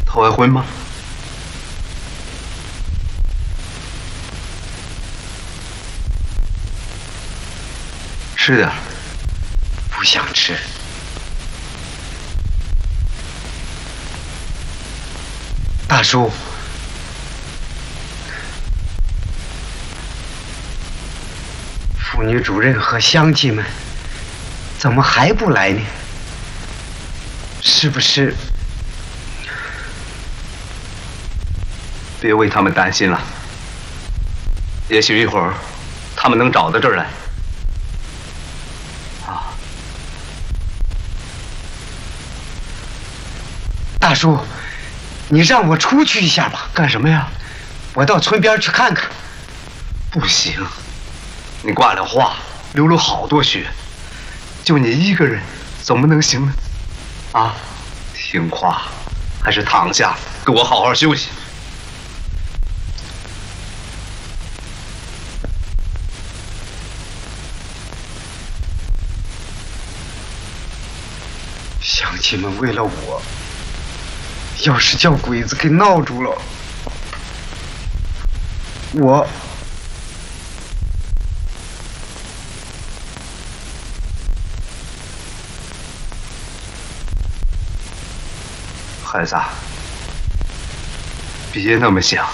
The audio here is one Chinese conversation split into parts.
头还昏吗？吃点。 不想吃。大叔，妇女主任和乡亲们怎么还不来呢？是不是？ 别为他们担心了，也许一会儿他们能找到这儿来。啊， 大叔，你让我出去一下吧。 干什么呀？ 我到村边去看看。 不行，你挂了话，流了好多血，就你一个人怎么能行呢？啊，听话，还是躺下，给我好好休息。 乡亲们为了我，要是叫鬼子给闹住了，我孩子，别那么想。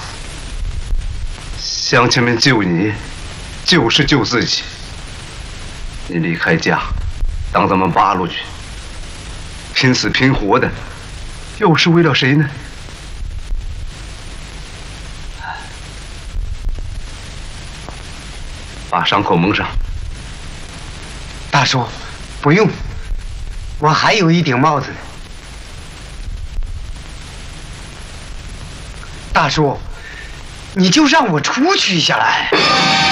乡亲们救你，就是救自己。你离开家，当咱们八路去，拼死拼活的，又是为了谁呢？把伤口蒙上。 大叔，不用，我还有一顶帽子呢。大叔，你就让我出去一下来。